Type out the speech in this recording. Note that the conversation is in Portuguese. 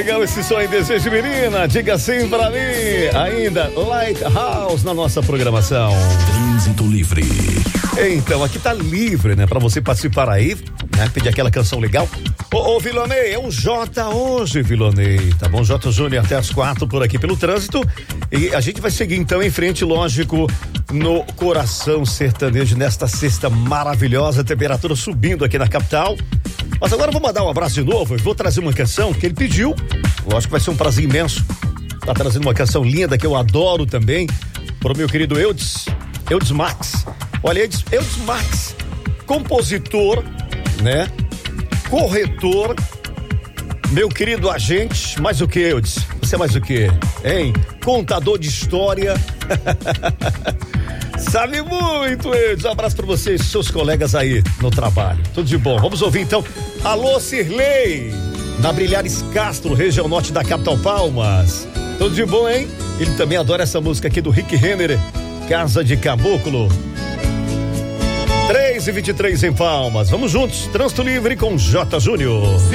legal esse som em Desejo Menina, diga sim pra mim. Ainda Lighthouse na nossa programação. Trânsito livre. Então, aqui tá livre, né? Pra você participar aí, né? Pedir aquela canção legal. Ô, Vilonei, é um J hoje, Vilonei. Tá bom? J Júnior até as 4 por aqui pelo trânsito. E a gente vai seguir então em frente, lógico, no coração sertanejo nesta sexta maravilhosa, temperatura subindo aqui na capital. Mas agora eu vou mandar um abraço de novo. Eu vou trazer uma canção que ele pediu. Lógico que vai ser um prazer imenso. Tá trazendo uma canção linda que eu adoro também. Pro meu querido Eudes Max. Olha, Eudes Max, compositor, né? Corretor, meu querido agente, mais o que, Eudes? Você é mais o que, hein? Contador de história. Sabe muito, Eudes. Um abraço pra vocês, seus colegas aí no trabalho. Tudo de bom. Vamos ouvir então. Alô, Cirlei, na Brilhares Castro, região norte da capital Palmas. Tudo de bom, hein? Ele também adora essa música aqui do Rick Renner, Casa de Caboclo. 3h23 em Palmas. Vamos juntos. Trânsito livre com J Júnior.